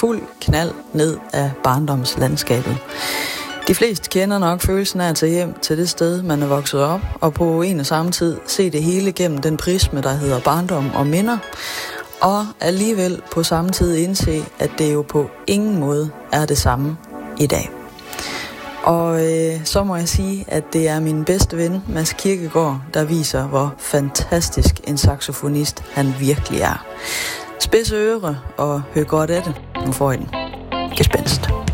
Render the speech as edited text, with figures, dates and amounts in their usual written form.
fuld knald ned af barndomslandskabet. De fleste kender nok følelsen af at tage hjem til det sted, man er vokset op, og på en og samme tid se det hele gennem den prisme, der hedder barndom og minder, og alligevel på samme tid indse, at det jo på ingen måde er det samme i dag. Og så må jeg sige, at det er min bedste ven, Mads Kirkegaard, der viser, hvor fantastisk en saxofonist han virkelig er. Spids øre og hør godt af det. Nu får I den. Gespenst.